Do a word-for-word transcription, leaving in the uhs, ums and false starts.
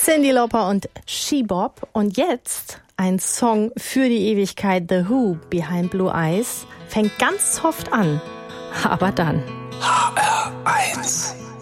Cyndi Lauper und She Bop. Und jetzt ein Song für die Ewigkeit, The Who, Behind Blue Eyes. Fängt ganz soft an, aber dann H R eins